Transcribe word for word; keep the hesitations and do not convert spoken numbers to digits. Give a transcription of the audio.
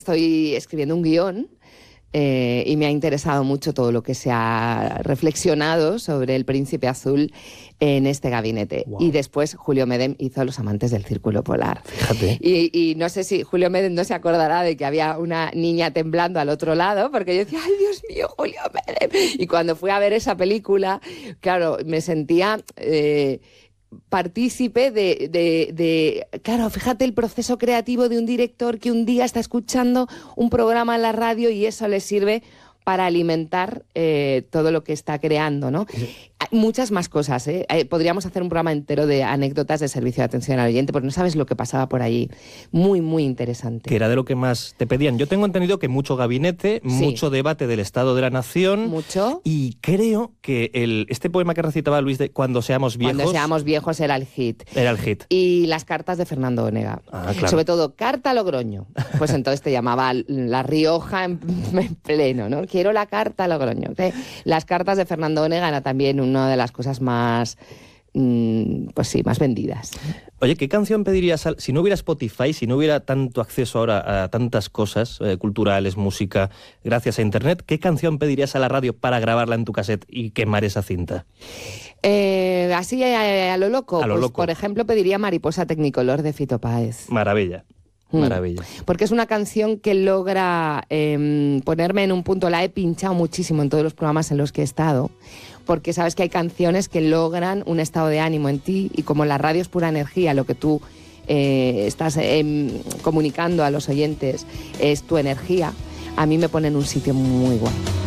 Estoy escribiendo un guión eh, y me ha interesado mucho todo lo que se ha reflexionado sobre el Príncipe Azul en este gabinete. Wow. Y después Julio Medem hizo Los amantes del Círculo Polar. Fíjate. Y, y no sé si Julio Medem no se acordará de que había una niña temblando al otro lado, porque yo decía, ¡ay, Dios mío, Julio Medem! Y cuando fui a ver esa película, claro, me sentía... Eh, partícipe de, de, de... Claro, fíjate el proceso creativo de un director que un día está escuchando un programa en la radio y eso le sirve para alimentar eh, todo lo que está creando, ¿no? Sí. Hay muchas más cosas, ¿eh? Eh, Podríamos hacer un programa entero de anécdotas de servicio de atención al oyente, porque no sabes lo que pasaba por allí. Muy, muy interesante. Que era de lo que más te pedían. Yo tengo entendido que mucho gabinete, sí. mucho debate del Estado de la Nación. Mucho. Y creo que el, este poema que recitaba Luis de Cuando seamos viejos... Cuando seamos viejos era el hit. Era el hit. Y las cartas de Fernando Onega. Ah, claro. Sobre todo, carta a Logroño. Pues entonces te llamaba La Rioja en, en pleno, ¿no? Quiero la carta a Logroño. Las cartas de Fernando Onega era también una de las cosas más, mmm, pues sí, más vendidas. Oye, ¿qué canción pedirías al, si no hubiera Spotify, si no hubiera tanto acceso ahora a tantas cosas eh, culturales, música, gracias a Internet, qué canción pedirías a la radio para grabarla en tu cassette y quemar esa cinta? Eh, así a, a lo loco. A lo pues, loco. Por ejemplo, pediría Mariposa Tecnicolor de Fito Páez. Maravilla. Maravilla. Porque es una canción que logra eh, ponerme en un punto, la he pinchado muchísimo en todos los programas en los que he estado, porque sabes que hay canciones que logran un estado de ánimo en ti y como la radio es pura energía, lo que tú eh, estás eh, comunicando a los oyentes es tu energía, a mí me pone en un sitio muy guay.